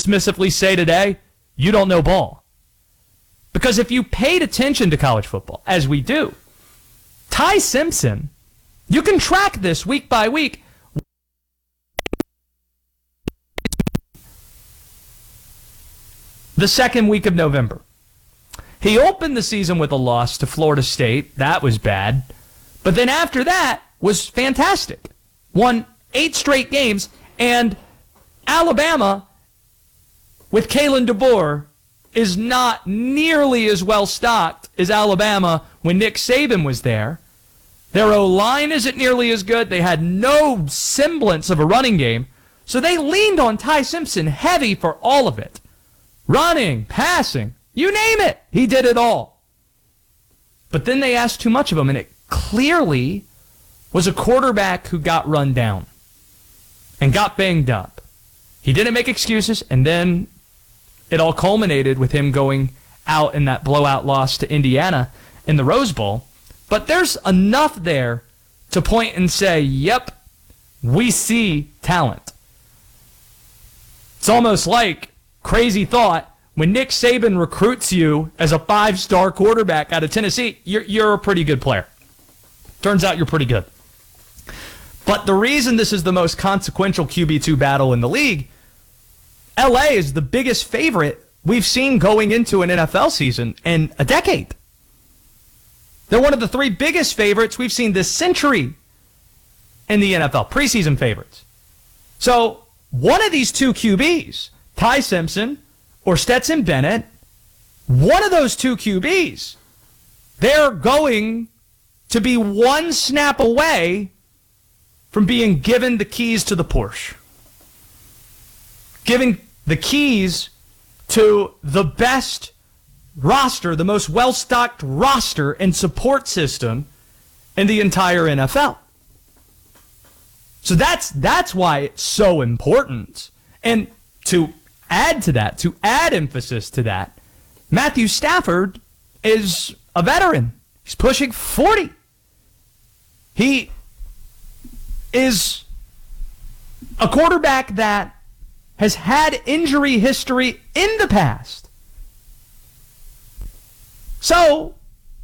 dismissively say today, you don't know ball. Because if you paid attention to college football, as we do, Ty Simpson, you can track this week by week. The second week of November. He opened the season with a loss to Florida State. That was bad. But then after that was fantastic. Won 8 straight games, and Alabama, with Kalen DeBoer, is not nearly as well stocked as Alabama when Nick Saban was there. Their O-line isn't nearly as good. They had no semblance of a running game. So they leaned on Ty Simpson heavy for all of it. Running, passing, you name it. He did it all. But then they asked too much of him, and it clearly was a quarterback who got run down and got banged up. He didn't make excuses, and then it all culminated with him going out in that blowout loss to Indiana in the Rose Bowl. But there's enough there to point and say, yep, we see talent. It's almost like, crazy thought, when Nick Saban recruits you as a 5-star quarterback out of Tennessee, you're a pretty good player. Turns out you're pretty good. But the reason this is the most consequential QB2 battle in the league, LA is the biggest favorite we've seen going into an NFL season in a decade. They're one of the 3 biggest favorites we've seen this century in the NFL, preseason favorites. So one of these 2 QBs, Ty Simpson or Stetson Bennett, one of those 2 QBs, they're going to be one snap away from being given the keys to the Porsche. Giving the keys to the best roster, the most well-stocked roster and support system in the entire NFL. So that's why it's so important. And to add to that, to add emphasis to that, Matthew Stafford is a veteran. He's pushing 40. He is a quarterback that has had injury history in the past. So,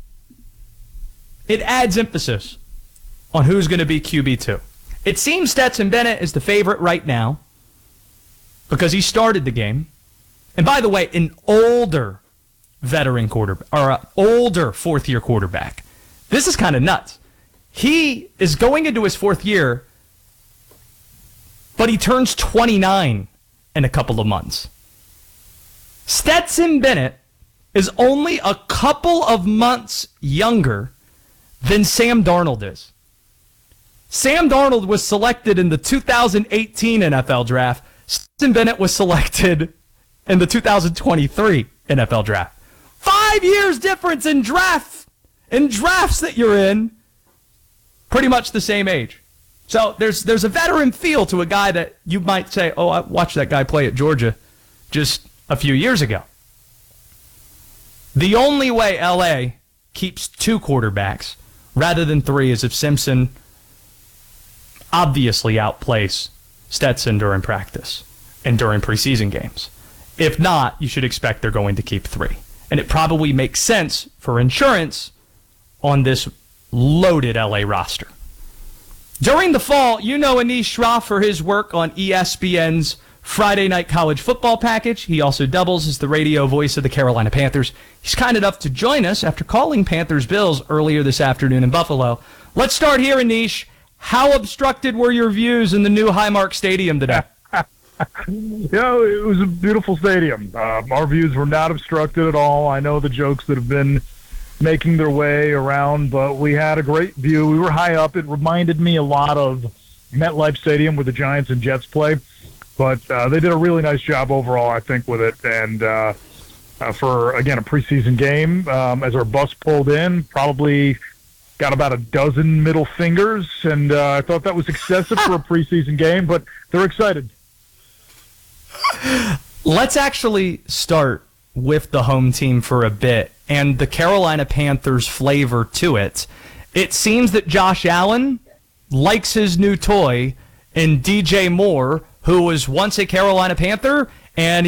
it adds emphasis on who's going to be QB2. It seems Stetson Bennett is the favorite right now because he started the game. And by the way, an older veteran quarterback, or an older fourth-year quarterback. This is kind of nuts. He is going into his 4th year, but he turns 29 in a couple of months. Stetson Bennett is only a couple of months younger than Sam Darnold is. Sam Darnold was selected in the 2018 NFL Draft. Stetson Bennett was selected in the 2023 NFL Draft. 5 years difference in drafts that you're in. Pretty much the same age. So there's a veteran feel to a guy that you might say, oh, I watched that guy play at Georgia just a few years ago. The only way LA keeps 2 quarterbacks rather than 3 is if Simpson obviously outplays Stetson during practice and during preseason games. If not, you should expect they're going to keep 3. And it probably makes sense for insurance on this loaded LA roster. During the fall, you know Anish Shroff for his work on ESPN's Friday Night College Football package. He also doubles as the radio voice of the Carolina Panthers. He's kind enough to join us after calling Panthers-Bills earlier this afternoon in Buffalo. Let's start here, Anish. How obstructed were your views in the new Highmark Stadium today? It was a beautiful stadium. Our views were not obstructed at all. I know the jokes that have been making their way around, but we had a great view. We were high up. It reminded me a lot of MetLife Stadium where the Giants and Jets play, but they did a really nice job overall, I think, with it. And for, again, a preseason game, as our bus pulled in, probably got about a dozen middle fingers, and I thought that was excessive for a preseason game, but they're excited. Let's actually start with the home team for a bit and the Carolina Panthers flavor to it. It seems that Josh Allen likes his new toy in DJ Moore, who was once a Carolina Panther, and